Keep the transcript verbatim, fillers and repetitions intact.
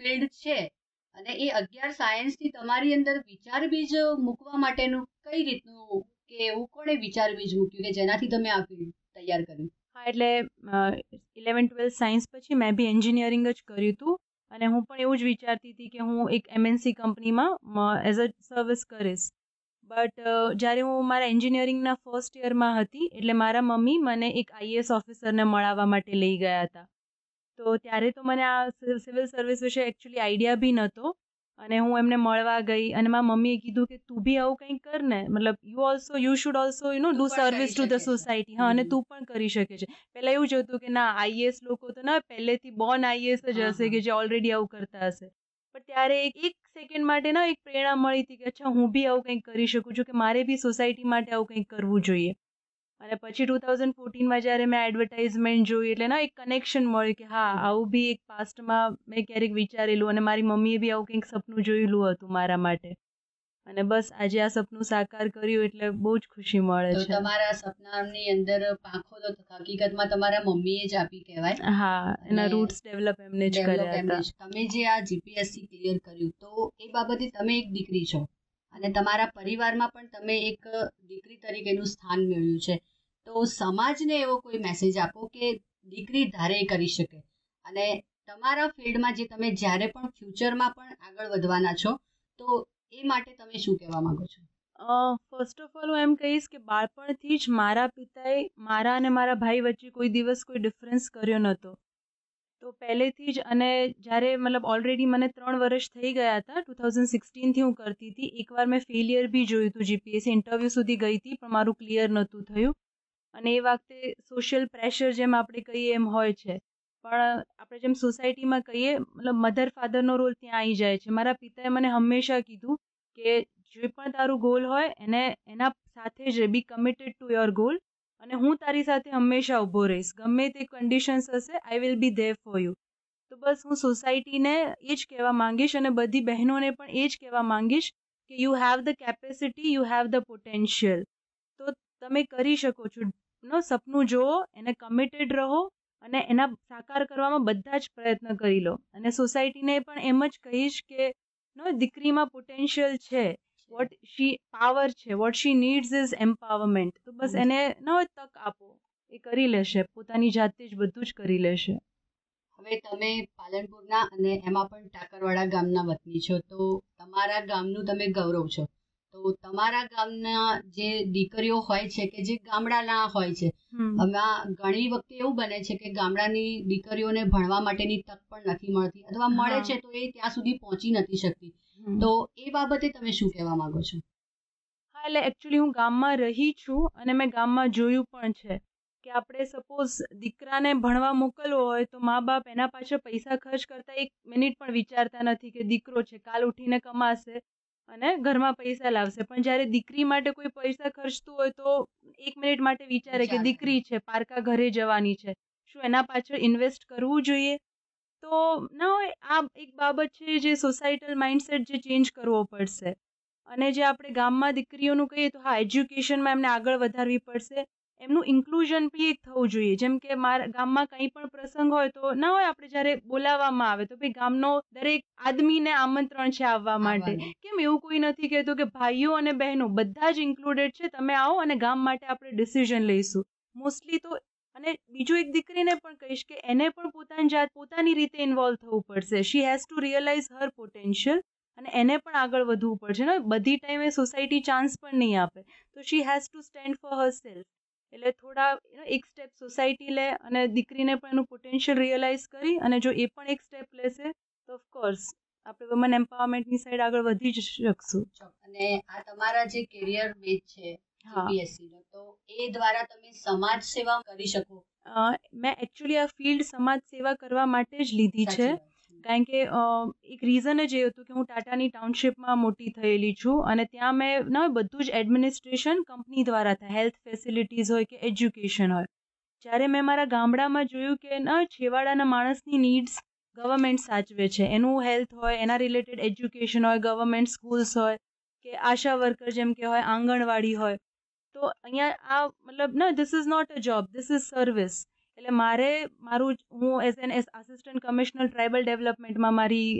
Field છે અને એ અગિયાર સાયન્સથી તમારી અંદર વિચાર બીજ મૂકવા માટેનું કઈ રીતનું કે એવું કોણે વિચાર બીજ મૂક્યું કે જેનાથી તમે આ ફિલ્ડ તૈયાર કર્યું? હા, એટલે ઇલેવન ટ્વેલ્થ સાયન્સ પછી મેં બી એન્જિનિયરિંગ જ કર્યું હતું અને હું પણ એવું જ વિચારતી હતી કે હું એક એમએનસી કંપનીમાં એઝ અ સર્વિસ કરીશ. બટ જ્યારે હું મારા એન્જિનિયરિંગના ફર્સ્ટ યરમાં હતી એટલે મારા મમ્મી મને એક આઈએએસ ઓફિસરને મળાવવા માટે લઈ ગયા હતા. તો ત્યારે તો મને આ સિવિલ સર્વિસ વિશે એકચ્યુઅલી આઈડિયા બી નહોતો અને હું એમને મળવા ગઈ અને મારા મમ્મીએ કીધું કે તું બી આવું કંઈક કર ને, મતલબ you also you should also you know do service to the society. હા, અને તું પણ કરી શકે છે. પહેલાં એવું જ હતું કે ના, આઈએએસ લોકો તો ના પહેલેથી બોર્ન આઈએએસ જ હશે કે જે ઓલરેડી આવું કરતા હશે. પણ ત્યારે એક એક સેકન્ડ માટે ના એક પ્રેરણા મળી હતી કે અચ્છા હું બી આવું કંઈક કરી શકું છું, કે મારે બી સોસાયટી માટે આવું કંઈક કરવું જોઈએ. અને પછી ટુ થાઉઝન્ડ ફોર્ટીનમાં જ્યારે મેં એડવર્ટાઇઝમેન્ટ જોઈ એટલે ના એક કનેક્શન મળ્યું કે હા, આવું બી એક પાસ્ટમાં મેં ક્યારેક વિચારેલું અને મારી મમ્મીએ બી આવું કંઈક સપનું જોયેલું હતું મારા માટે. અને બસ આજે આ સપનું સાકાર કર્યું એટલે બહુ જ ખુશી મળે છે. તમારા સપનાની અંદર પાંખો તો હકીકતમાં તમારા મમ્મીએ જ આપી કહેવાય. હા, એના રૂટ્સ ડેવલપ એમને જ કર્યા હતા. તમે જે આ જીપીએસસી ક્લિયર કર્યું તો એ બાબતે તમે એક દીકરી છો અને તમારા પરિવારમાં પણ તમે એક દીકરી તરીકેનું સ્થાન મેળવ્યું છે. તો સમાજને એવો કોઈ મેસેજ આપો કે દીકરી ધારે કરી શકે અને તમારા ફિલ્ડમાં જે તમે જ્યારે પણ ફ્યુચરમાં પણ આગળ વધવાના છો તો એ માટે તમે શું કહેવા માંગો છો? ફર્સ્ટ ઓફ ઓલ હું એમ કહીશ કે બાળપણથી જ મારા પિતાએ મારા અને મારા ભાઈ વચ્ચે કોઈ દિવસ કોઈ ડિફરન્સ કર્યો નહોતો. તો પહેલેથી જ, અને જ્યારે મતલબ ઓલરેડી મને ત્રણ વર્ષ થઈ ગયા હતા, ટુ થાઉઝન્ડ સિક્સટીનથી હું કરતી હતી. એકવાર મેં ફેલિયર બી જોયું હતું, જીપીએસસી ઇન્ટરવ્યૂ સુધી ગઈ હતી પણ મારું ક્લિયર નહોતું થયું. અને એ વખતે સોશિયલ પ્રેશર જેમ આપણે કહીએ એમ હોય છે, પણ આપણે જેમ સોસાયટીમાં કહીએ મતલબ મધર ફાધરનો રોલ ત્યાં આવી જાય છે. મારા પિતાએ મને હંમેશા કીધું કે જે પણ તારું ગોલ હોય એને એના સાથે જ બી કમિટેડ ટુ યોર ગોલ, અને હું તારી સાથે હંમેશા ઊભો રહીશ, ગમે તે કન્ડિશન્સ હશે, I will be there for you. તો બસ હું સોસાયટીને એ જ કહેવા માંગીશ અને બધી બહેનોને પણ એ જ કહેવા માંગીશ કે you have the capacity, you have the potential. તો તમે કરી શકો છો. નો સપનું જુઓ, એને કમિટેડ રહો અને એના સાકાર કરવામાં બધા જ પ્રયત્ન કરી લો. અને સોસાયટીને પણ એમ જ કહીશ કે નો દીકરીમાં પોટેન્શિયલ છે, વોટ શી પાવર છે, what she needs is empowerment. તો બસ એને નો તક આપો, એ કરી લેશે, પોતાની જાતે જ બધું જ કરી લેશે. હવે તમે પાલનપુરના અને એમાં પણ ટાકરવાડા ગામના વતની છો, તો તમારા ગામનું તમે ગૌરવ છો. તો તમારા ગામના જે દીકરીઓ હોય છે કે જે ગામડાના હોય છે, આમાં ઘણી વખતે એવું બને છે કે ગામડાની દીકરીઓને ભણવા માટેની તક પણ નથી મળતી, અથવા મળે છે તો એ ત્યાં સુધી પહોંચી નથી શકતી. તો એ બાબતે તમે શું કહેવા માંગો છો? હા, એટલે એકચ્યુઅલી હું ગામમાં રહી છું અને મેં ગામમાં જોયું પણ છે કે આપણે સપોઝ દીકરાને ભણવા મોકલવો હોય તો મા બાપ એના પાછળ પૈસા ખર્ચ કરતા એક મિનિટ પણ વિચારતા નથી કે દીકરો છે, કાલ ઉઠીને કમાશે અને ઘરમાં પૈસા લાવશે. પણ જ્યારે દીકરી માટે કોઈ પૈસા ખર્ચતું હોય તો એક મિનિટ માટે વિચારે કે દીકરી છે, પારકા ઘરે જવાની છે, શું એના પાછળ ઇન્વેસ્ટ કરવું જોઈએ? તો ના હોય, આ એક બાબત છે જે સોસાયટલ માઇન્ડસેટ જે ચેન્જ કરવો પડશે. અને જે આપણે ગામમાં દીકરીઓનું કહીએ તો હા, એજ્યુકેશનમાં એમને આગળ વધારવી પડશે, એમનું ઇન્ક્લુઝન બી એક થવું જોઈએ. જેમ કે મારા ગામમાં કંઈ પણ પ્રસંગ હોય તો ના હોય, આપણે જ્યારે બોલાવવામાં આવે તો ભાઈ ગામનો દરેક આદમીને આમંત્રણ છે આવવા માટે. કેમ એવું કોઈ નથી કહેતું કે ભાઈઓ અને બહેનો બધા જ ઇન્ક્લુડેડ છે, તમે આવો અને ગામ માટે આપણે ડિસિઝન લઈશું મોસ્ટલી. તો અને બીજું એક દીકરીને પણ કહીશ કે એને પણ પોતાની જાત પોતાની રીતે ઇન્વોલ્વ થવું પડશે. શી has two realise Har potential અને એને પણ આગળ વધવું પડશે ને. બધી ટાઈમે સોસાયટી ચાન્સ પણ નહીં આપે, તો શી has two stand for her self. એટલે થોડા એક સ્ટેપ સોસાયટી લે અને દીકરીને પણ એનું પોટેન્શિયલ રિયલાઇઝ કરી, અને જો એ પણ એક સ્ટેપ લેશે તો ઓફકોર્સ આપણે વુમન એમ્પાવરમેન્ટની સાઈડ આગળ વધી જ શકશું. અને આ તમારા જે કેરિયર બેઝ છે જીપીએસસીનો, તો એ દ્વારા તમે સમાજ સેવા કરી શકો. મેં એકચ્યુઅલી આ ફિલ્ડ સમાજ સેવા કરવા માટે જ લીધી છે, કારણ કે એક રીઝન જ એ હતું કે હું ટાટાની ટાઉનશીપમાં મોટી થયેલી છું અને ત્યાં મેં ના બધું જ એડમિનિસ્ટ્રેશન કંપની દ્વારા થાય, હેલ્થ ફેસિલિટીઝ હોય કે એજ્યુકેશન હોય. જ્યારે મેં મારા ગામડામાં જોયું કે ના છેવાડાના માણસની નીડ્સ ગવર્મેન્ટ સાચવે છે, એનું હેલ્થ હોય, એના રિલેટેડ એજ્યુકેશન હોય, ગવર્મેન્ટ સ્કૂલ્સ હોય કે આશા વર્કર જેમ કે હોય, આંગણવાડી હોય, તો અહીંયા આ મતલબ ના this is not a job, this is service. એટલે મારે મારું હું as an as assistant commissioner tribal ડેવલપમેન્ટમાં મારી